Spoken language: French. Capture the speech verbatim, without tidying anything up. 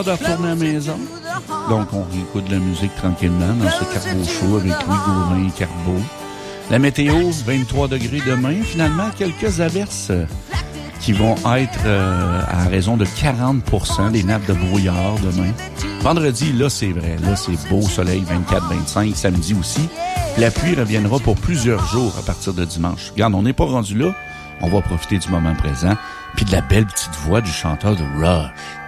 De retourner à la maison. Donc, on écoute de la musique tranquillement dans ce Carbo Show avec Louis Gauvin et Carbo. La météo, vingt-trois degrés demain. Finalement, quelques averses qui vont être euh, à raison de quarante pour cent des nappes de brouillard demain. Vendredi, là, c'est vrai. Là, c'est beau soleil, vingt-quatre vingt-cinq. Samedi aussi. La pluie reviendra pour plusieurs jours à partir de dimanche. Regarde, on n'est pas rendu là. On va profiter du moment présent puis de la belle petite voix du chanteur de Rush.